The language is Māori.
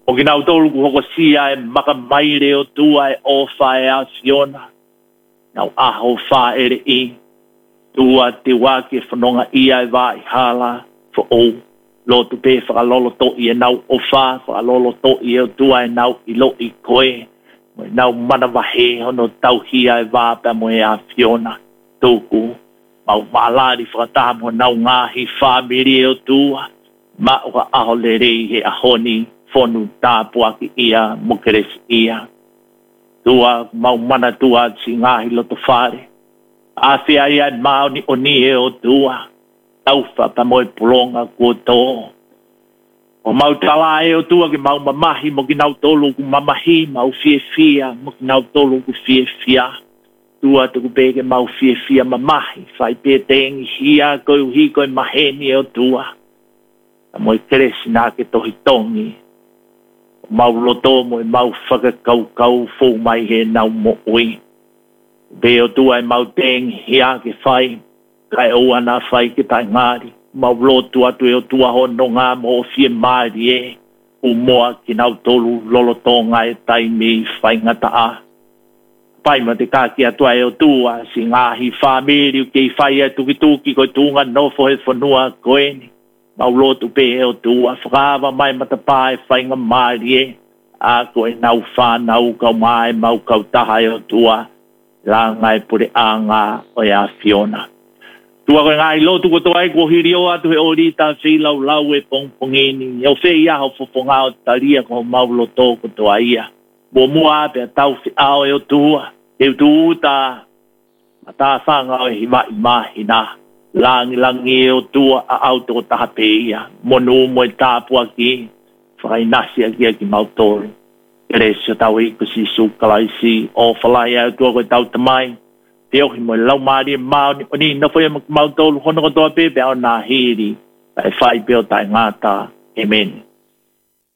O ki nau tolu ku hoko sia e maka mai reo tua e ofa e a Fiona. Nau aho wha ere I. Tua te wake whanonga ia e wā I hala for o. Lo tu pe whakalolo to I e nau o wha, whakalolo to I e o tua e nau I lo I koe. Mo e nau mana wahe hono tau hia e wā pa mo e a Fiona. Tōku, mau maalari whakataha mo nau ngāhi whamiri e o tua. Ma oka aho le rei he ahoni. Fonu tāpua ki ia, mukeresi ia. Tua, mau mana tua si ngahi loto whare. Awhia ia mao ni oni e o tua. Tauwha pa moe pulonga kua tō. O mau tala e o tua ki mau mamahi mo ki nau tolu ku mamahi, mau fie fia, mo ki nau tolu ku fie fia. Tua tuku peke mau fie fia mamahi, whai pe tengi hia koe uhi koe maheni e o tua. Moe keresi nā ke tohi tongi. Mau loto mo e mau whakakau fō mai he nau mo oi. Beo tua e mau teng hea ke whai, kai o ana whai ke tai ngāri. Mau lotu atu e o tua hono ngā mo o fie maari e, u moa ki nau tolu lolotonga e tai mi whai ngata a. Pai ma te kāki atua e o tua, si ngāhi whamiri u kei whai e tuki tuki koe tunga nofo he whanua koeni. Mau lotu pe e o tua, whakawa mai matapā e whainga maari e, a koe nau whanau kau mai mau kau taha e o tua, la ngai pure a ngā o e a Fiona. Tua koe ngai lotu ko toa e kua hiri o atu he orita whilau lau e pongpongini, e o whei aho fofonga o taria ko mau loto ko toa ia. Mo mua pe a tau whi ao e o tua, e o tuuta, ma tā whanga o e hiwa I mahina. Langi e o tua a auto o taha pe ia. Monu mo e tāpua ki. Whakainasi a kia ki mautoro. Keresio tau I kusi sukalaisi. O whalai au tua koe tau tamai. Te ohi mo e lau maari e mao ni. Oni na whai mautoro hono ko toa pepe au nā hiri. Tai whai peo tai ngāta. Amen.